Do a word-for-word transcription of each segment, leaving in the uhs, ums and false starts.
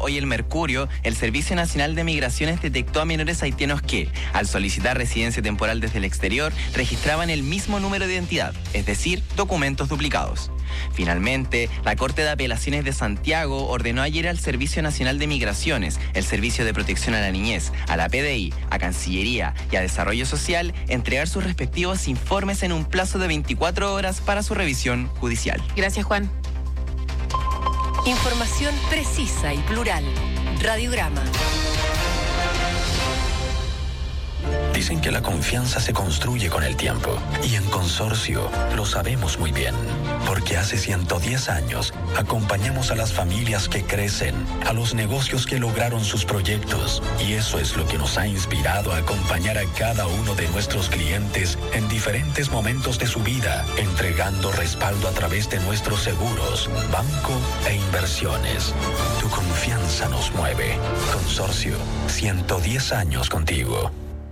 hoy el Mercurio, el Servicio Nacional de Migraciones detectó a menores haitianos que, al solicitar residencia temporal desde el exterior, registraban el mismo número de identidad, es decir, documentos duplicados. Finalmente, la Corte de Apelaciones de Santiago ordenó ayer al Servicio Nacional de Migraciones, el Servicio de Protección a la Niñez, a la P D I, a Cancillería y a Desarrollo Social entregar sus respectivos informes en un plazo de veinticuatro horas para su revisión judicial. Gracias, Juan. Información precisa y plural. Radiograma. Dicen que la confianza se construye con el tiempo y en Consorcio lo sabemos muy bien, porque hace ciento diez años acompañamos a las familias que crecen, a los negocios que lograron sus proyectos, y eso es lo que nos ha inspirado a acompañar a cada uno de nuestros clientes en diferentes momentos de su vida, entregando respaldo a través de nuestros seguros, banco e inversiones. Tu confianza nos mueve. Consorcio, ciento diez años contigo.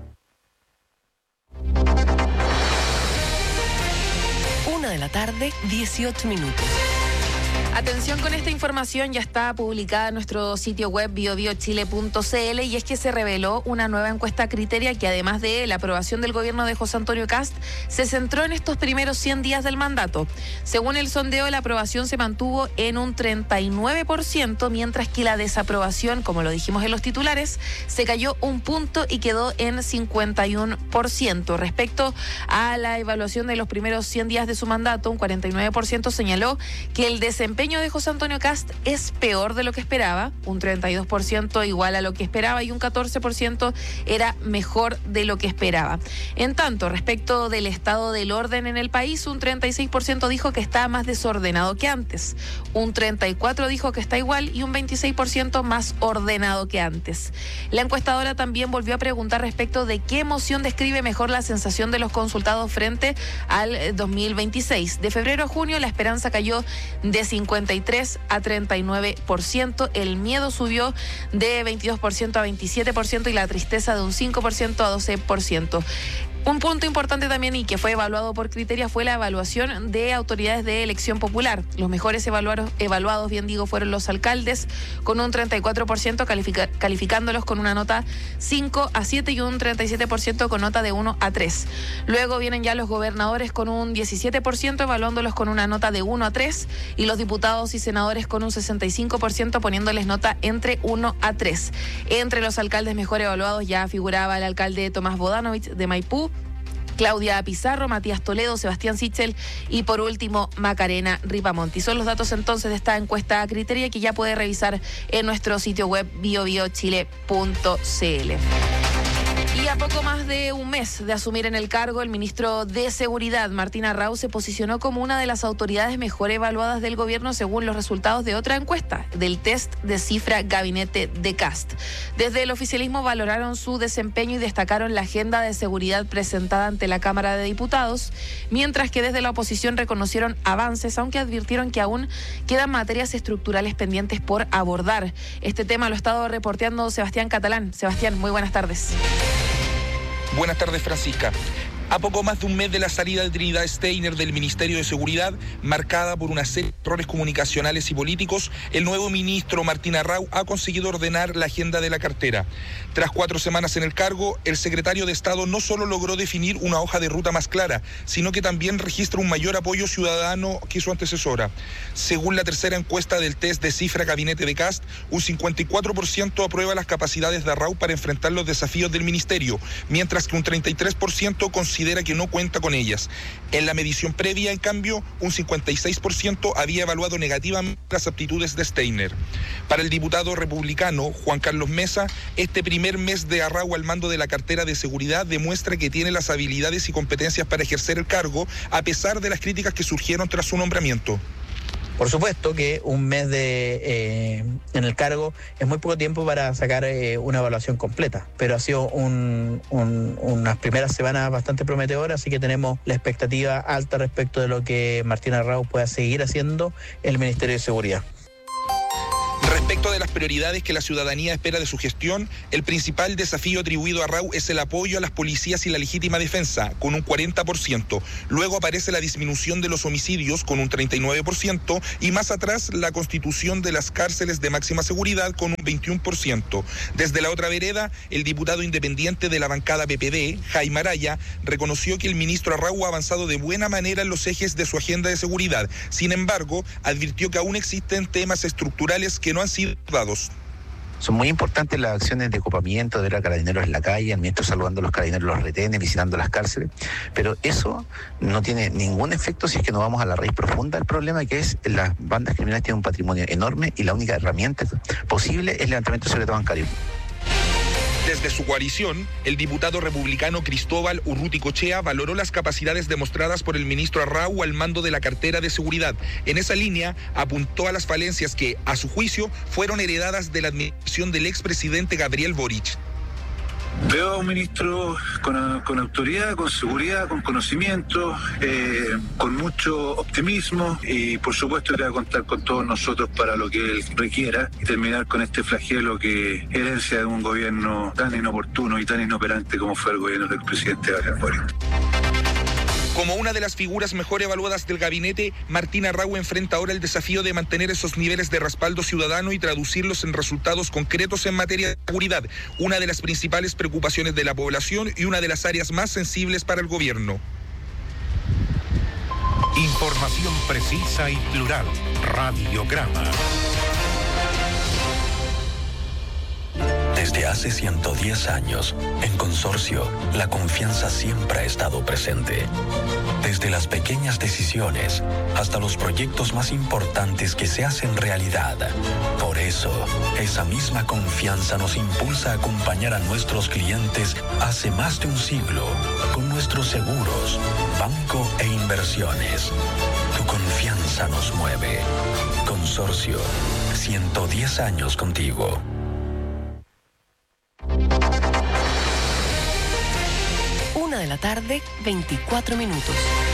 Una de la tarde, dieciocho minutos. Atención con esta información, ya está publicada en nuestro sitio web bio bio chile punto c l, y es que se reveló una nueva encuesta Criteria que, además de la aprobación del gobierno de José Antonio Kast, se centró en estos primeros cien días del mandato. Según el sondeo, la aprobación se mantuvo en un treinta y nueve por ciento, mientras que la desaprobación, como lo dijimos en los titulares, se cayó un punto y quedó en cincuenta y uno por ciento. Respecto a la evaluación de los primeros cien días de su mandato, un cuarenta y nueve por ciento señaló que el desempeño de José Antonio Kast es peor de lo que esperaba, un treinta y dos por ciento igual a lo que esperaba y un catorce por ciento era mejor de lo que esperaba. En tanto, respecto del estado del orden en el país, un treinta y seis por ciento dijo que está más desordenado que antes, un treinta y cuatro por ciento dijo que está igual y un veintiséis por ciento más ordenado que antes. La encuestadora también volvió a preguntar respecto de qué emoción describe mejor la sensación de los consultados frente al dos mil veintiséis. De febrero a junio, la esperanza cayó de cincuenta y tres a treinta y nueve por ciento, el miedo subió de veintidós por ciento a veintisiete por ciento y la tristeza de un cinco por ciento a doce por ciento. Un punto importante también y que fue evaluado por Criteria fue la evaluación de autoridades de elección popular. Los mejores evaluados, evaluados bien digo, fueron los alcaldes, con un treinta y cuatro por ciento califica, calificándolos con una nota cinco a siete y un treinta y siete por ciento con nota de uno a tres. Luego vienen ya los gobernadores con un diecisiete por ciento evaluándolos con una nota de uno a tres y los diputados y senadores con un sesenta y cinco por ciento poniéndoles nota entre uno a tres. Entre los alcaldes mejor evaluados ya figuraba el alcalde Tomás Bodanovich de Maipú, Claudia Pizarro, Matías Toledo, Sebastián Sichel y por último Macarena Ripamonti. Son los datos entonces de esta encuesta Criteria que ya puede revisar en nuestro sitio web bio bio chile punto c l. Y a poco más de un mes de asumir en el cargo, el ministro de Seguridad, Martín Arrau, se posicionó como una de las autoridades mejor evaluadas del gobierno según los resultados de otra encuesta, del test de cifra Gabinete de Kast. Desde el oficialismo valoraron su desempeño y destacaron la agenda de seguridad presentada ante la Cámara de Diputados, mientras que desde la oposición reconocieron avances, aunque advirtieron que aún quedan materias estructurales pendientes por abordar. Este tema lo ha estado reporteando Sebastián Catalán. Sebastián, muy buenas tardes. Buenas tardes, Francisca. A poco más de un mes de la salida de Trinidad Steiner del Ministerio de Seguridad, marcada por una serie de errores comunicacionales y políticos, el nuevo ministro Martín Arrau ha conseguido ordenar la agenda de la cartera. Tras cuatro semanas en el cargo, el secretario de Estado no solo logró definir una hoja de ruta más clara, sino que también registra un mayor apoyo ciudadano que su antecesora. Según la tercera encuesta del test de cifra Gabinete de Kast, un cincuenta y cuatro por ciento aprueba las capacidades de Arrau para enfrentar los desafíos del ministerio, mientras que un treinta y tres por ciento considera considera que no cuenta con ellas. En la medición previa, en cambio, un cincuenta y seis por ciento había evaluado negativamente las aptitudes de Steiner. Para el diputado republicano Juan Carlos Mesa, este primer mes de Arrau al mando de la cartera de seguridad demuestra que tiene las habilidades y competencias para ejercer el cargo, a pesar de las críticas que surgieron tras su nombramiento. Por supuesto que un mes de eh, en el cargo es muy poco tiempo para sacar eh, una evaluación completa, pero ha sido un, un, unas primeras semanas bastante prometedoras, así que tenemos la expectativa alta respecto de lo que Martín Arrau pueda seguir haciendo en el Ministerio de Seguridad. Respecto de las prioridades que la ciudadanía espera de su gestión, el principal desafío atribuido a Rau es el apoyo a las policías y la legítima defensa, con un cuarenta por ciento. Luego aparece la disminución de los homicidios, con un treinta y nueve por ciento, y más atrás la constitución de las cárceles de máxima seguridad, con un veintiuno por ciento. Desde la otra vereda, el diputado independiente de la bancada P P D, Jaime Araya, reconoció que el ministro Rau ha avanzado de buena manera en los ejes de su agenda de seguridad. Sin embargo, advirtió que aún existen temas estructurales que no han sido dados. Son muy importantes las acciones de copamiento, de ver a carabineros en la calle, al ministro saludando a los carabineros, los retenes, visitando las cárceles, pero eso no tiene ningún efecto si es que no vamos a la raíz profunda del problema, que es las bandas criminales tienen un patrimonio enorme y la única herramienta posible es el levantamiento del secreto bancario. Desde su coalición, el diputado republicano Cristóbal Urruticochea valoró las capacidades demostradas por el ministro Arrau al mando de la cartera de seguridad. En esa línea, apuntó a las falencias que, a su juicio, fueron heredadas de la administración del expresidente Gabriel Boric. Veo a un ministro con, con autoridad, con seguridad, con conocimiento, eh, con mucho optimismo y por supuesto que va a contar con todos nosotros para lo que él requiera y terminar con este flagelo que es herencia de un gobierno tan inoportuno y tan inoperante como fue el gobierno del presidente Gabriel Boric. Como una de las figuras mejor evaluadas del gabinete, Martín Arrau enfrenta ahora el desafío de mantener esos niveles de respaldo ciudadano y traducirlos en resultados concretos en materia de seguridad, una de las principales preocupaciones de la población y una de las áreas más sensibles para el gobierno. Información precisa y plural. Radiograma. Desde hace ciento diez años, en Consorcio, la confianza siempre ha estado presente. Desde las pequeñas decisiones hasta los proyectos más importantes que se hacen realidad. Por eso, esa misma confianza nos impulsa a acompañar a nuestros clientes hace más de un siglo con nuestros seguros, banco e inversiones. Tu confianza nos mueve. Consorcio, ciento diez años contigo. Una de la tarde, veinticuatro minutos.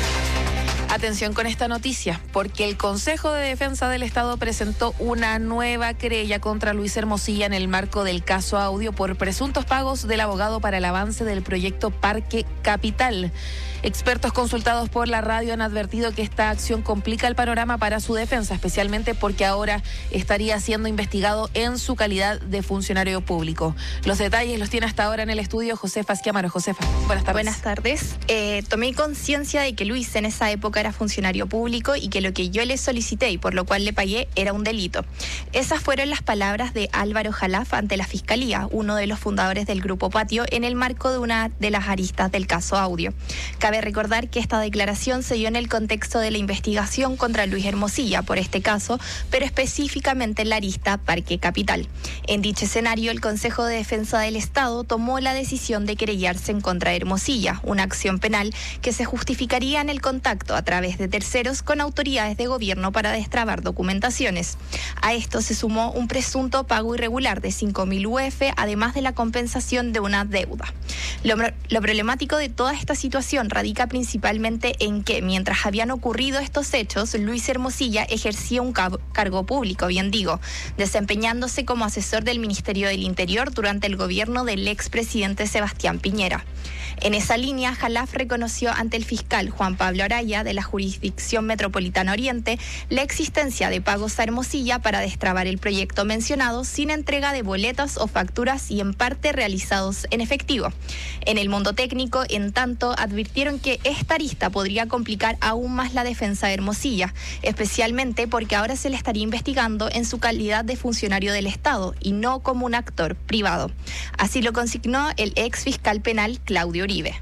Atención con esta noticia, porque el Consejo de Defensa del Estado presentó una nueva querella contra Luis Hermosilla en el marco del caso Audio por presuntos pagos del abogado para el avance del proyecto Parque Capital. Expertos consultados por la radio han advertido que esta acción complica el panorama para su defensa, especialmente porque ahora estaría siendo investigado en su calidad de funcionario público. Los detalles los tiene hasta ahora en el estudio Josefa Esquiamaro. Josefa, buenas tardes. Buenas tardes. Eh, tomé conciencia de que Luis en esa época era funcionario público y que lo que yo le solicité y por lo cual le pagué era un delito. Esas fueron las palabras de Álvaro Jalaf ante la Fiscalía, uno de los fundadores del Grupo Patio, en el marco de una de las aristas del caso Audio. Cabe recordar que esta declaración se dio en el contexto de la investigación contra Luis Hermosilla por este caso, pero específicamente en la arista Parque Capital. En dicho escenario, el Consejo de Defensa del Estado tomó la decisión de querellarse en contra de Hermosilla, una acción penal que se justificaría en el contacto a través de terceros con autoridades de gobierno para destrabar documentaciones. A esto se sumó un presunto pago irregular de cinco mil U F, además de la compensación de una deuda. Lo, lo problemático de toda esta situación radica principalmente en que, mientras habían ocurrido estos hechos, Luis Hermosilla ejercía un car- cargo público, bien digo, desempeñándose como asesor del Ministerio del Interior durante el gobierno del expresidente Sebastián Piñera. En esa línea, Jalaf reconoció ante el fiscal Juan Pablo Araya de la Jurisdicción Metropolitana Oriente la existencia de pagos a Hermosilla para destrabar el proyecto mencionado sin entrega de boletas o facturas y en parte realizados en efectivo. En el mundo técnico, en tanto, advirtieron que esta arista podría complicar aún más la defensa de Hermosilla, especialmente porque ahora se le estaría investigando en su calidad de funcionario del Estado y no como un actor privado. Así lo consignó el ex fiscal penal Claudio Uribe.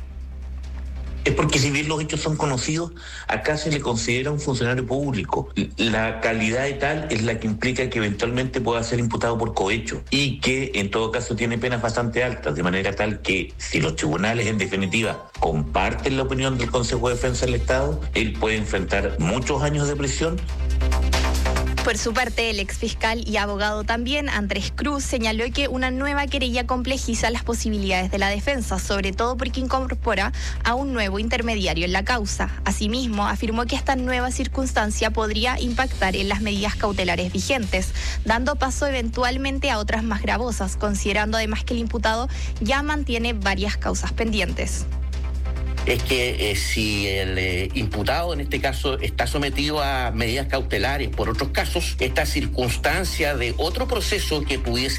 Es porque si bien los hechos son conocidos, acá se le considera un funcionario público. La calidad de tal es la que implica que eventualmente pueda ser imputado por cohecho y que en todo caso tiene penas bastante altas, de manera tal que si los tribunales en definitiva comparten la opinión del Consejo de Defensa del Estado, él puede enfrentar muchos años de prisión. Por su parte, el exfiscal y abogado también, Andrés Cruz, señaló que una nueva querella complejiza las posibilidades de la defensa, sobre todo porque incorpora a un nuevo intermediario en la causa. Asimismo, afirmó que esta nueva circunstancia podría impactar en las medidas cautelares vigentes, dando paso eventualmente a otras más gravosas, considerando además que el imputado ya mantiene varias causas pendientes. Es que eh, si el eh, imputado en este caso está sometido a medidas cautelares por otros casos, esta circunstancia de otro proceso que pudiese